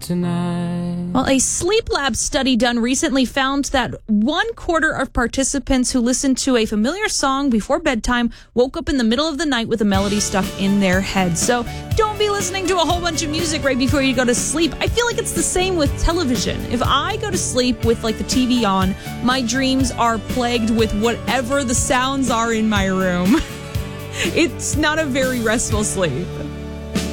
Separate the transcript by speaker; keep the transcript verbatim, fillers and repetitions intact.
Speaker 1: tonight.
Speaker 2: Well, a sleep lab study done recently found that one quarter of participants who listened to a familiar song before bedtime woke up in the middle of the night with a melody stuck in their head. So don't be listening to a whole bunch of music right before you go to sleep. I feel like it's the same with television. If I go to sleep with like the T V on, my dreams are plagued with whatever the sounds are in my room. It's not a very restful sleep.